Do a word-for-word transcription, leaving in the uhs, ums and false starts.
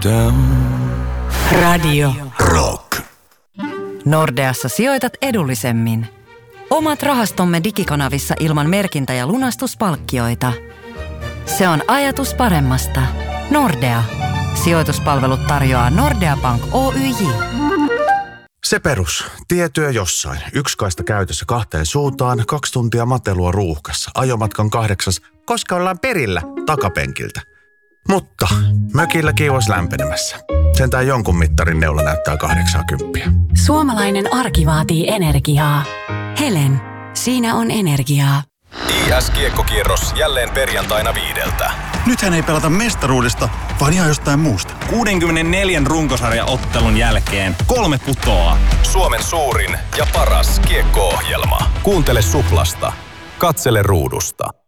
down. Radio Rock. Nordeassa sijoitat edullisemmin. Omat rahastomme digikanavissa ilman merkintä- ja lunastuspalkkioita. Se on ajatus paremmasta. Nordea. Sijoituspalvelut tarjoaa Nordea Bank Oyj. Se perus. Tietyö jossain. Yksi kaista käytössä kahteen suuntaan, kaksi tuntia matelua ruuhkassa. Ajomatkan kahdeksas, koska ollaan perillä takapenkiltä. Mutta mökillä kiivas lämpenemässä. Sentään jonkun mittarin neula näyttää kahdeksankymmentä. Suomalainen arki vaatii energiaa. Helen, siinä on energiaa. I S-kiekkokierros jälleen perjantaina viideltä. Nythän ei pelata mestaruudesta, vaan ihan jostain muusta. kuudenkymmenenneljän runkosarjaottelun jälkeen kolme putoaa. Suomen suurin ja paras kiekko-ohjelma. Kuuntele Suplasta. Katsele ruudusta.